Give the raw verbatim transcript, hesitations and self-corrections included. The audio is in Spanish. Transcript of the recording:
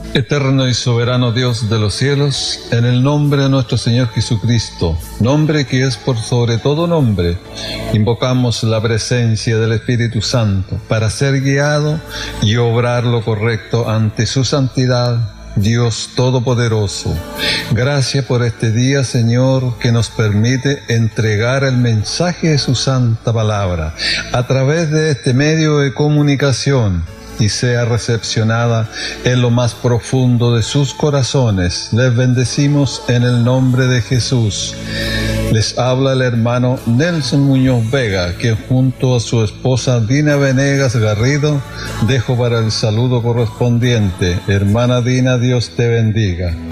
Eterno y soberano Dios de los cielos, en el nombre de nuestro Señor Jesucristo, nombre que es por sobre todo nombre, invocamos la presencia del Espíritu Santo para ser guiado y obrar lo correcto ante su santidad, Dios Todopoderoso. Gracias por este día, Señor, que nos permite entregar el mensaje de su santa palabra a través de este medio de comunicación, y sea recepcionada en lo más profundo de sus corazones. Les bendecimos en el nombre de Jesús. Les habla el hermano Nelson Muñoz Vega, que junto a su esposa Dina Venegas Garrido dejo para el saludo correspondiente. Hermana Dina, Dios te bendiga.